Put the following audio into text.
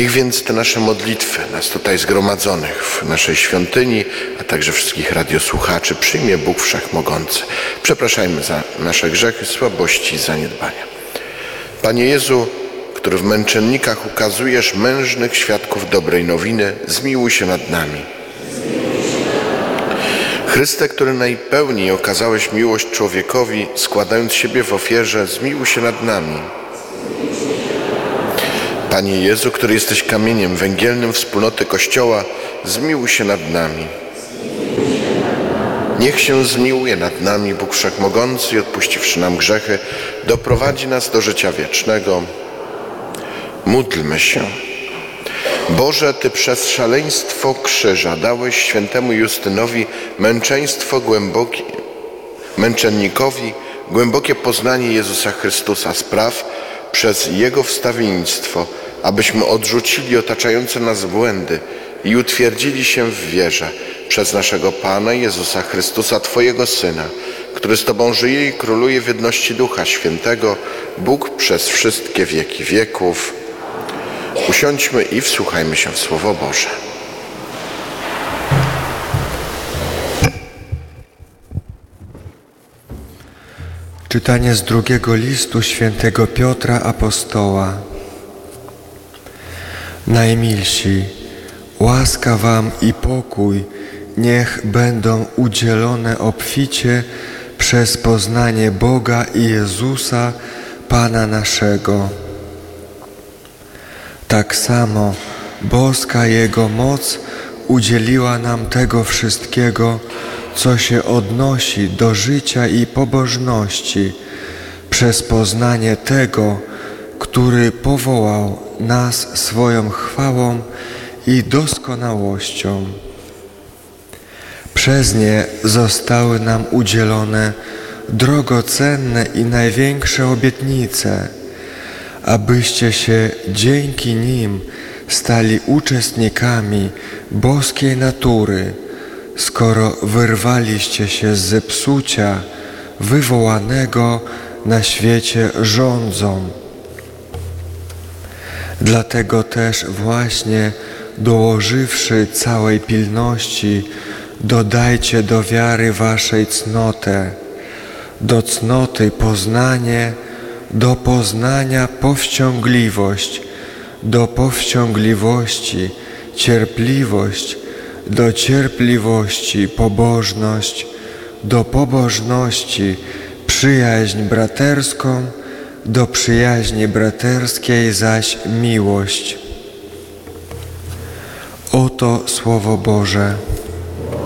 Niech więc te nasze modlitwy, nas tutaj zgromadzonych w naszej świątyni, a także wszystkich radiosłuchaczy przyjmie Bóg Wszechmogący. Przepraszajmy za nasze grzechy, słabości i zaniedbania. Panie Jezu, który w męczennikach ukazujesz mężnych świadków dobrej nowiny, zmiłuj się nad nami. Chryste, który najpełniej okazałeś miłość człowiekowi, składając siebie w ofierze, zmiłuj się nad nami. Panie Jezu, który jesteś kamieniem węgielnym wspólnoty Kościoła, zmiłuj się nad nami. Niech się zmiłuje nad nami Bóg Wszechmogący i odpuściwszy nam grzechy, doprowadzi nas do życia wiecznego. Módlmy się. Boże, Ty przez szaleństwo krzyża dałeś świętemu Justynowi męczennikowi głębokie poznanie Jezusa Chrystusa, spraw przez Jego wstawiennictwo, abyśmy odrzucili otaczające nas błędy i utwierdzili się w wierze przez naszego Pana Jezusa Chrystusa, Twojego Syna, który z Tobą żyje i króluje w jedności Ducha Świętego, Bóg przez wszystkie wieki wieków. Usiądźmy i wsłuchajmy się w Słowo Boże. Czytanie z drugiego listu świętego Piotra Apostoła. Najmilsi, łaska wam i pokój niech będą udzielone obficie przez poznanie Boga i Jezusa, Pana naszego. Tak samo boska Jego moc udzieliła nam tego wszystkiego, co się odnosi do życia i pobożności, przez poznanie tego, który powołał nas swoją chwałą i doskonałością. Przez nie zostały nam udzielone drogocenne i największe obietnice, abyście się dzięki nim stali uczestnikami boskiej natury, skoro wyrwaliście się z zepsucia wywołanego na świecie rządzą. Dlatego też właśnie, dołożywszy całej pilności, dodajcie do wiary waszej cnotę, do cnoty poznanie, do poznania powściągliwość, do powściągliwości cierpliwość, do cierpliwości pobożność, do pobożności przyjaźń braterską, do przyjaźni braterskiej zaś miłość. Oto Słowo Boże.